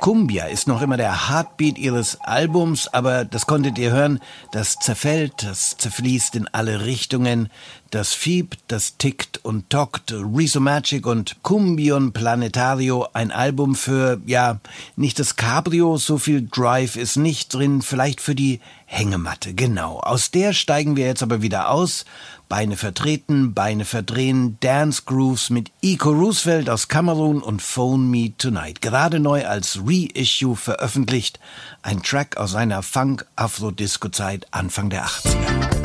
Cumbia ist noch immer der Heartbeat ihres Albums, aber das konntet ihr hören, das zerfällt, das zerfließt in alle Richtungen, das fiebt, das tickt und tockt. Rhizomagic und Cumbion Planetario, ein Album für, ja, nicht das Cabrio, so viel Drive ist nicht drin, vielleicht für die Hängematte, genau. Aus der steigen wir jetzt aber wieder aus. Beine vertreten, Beine verdrehen, Dance Grooves mit Iko Roosevelt aus Kamerun und Phone Me Tonight. Gerade neu als Reissue veröffentlicht. Ein Track aus seiner Funk-Afro-Disco-Zeit Anfang der 80er.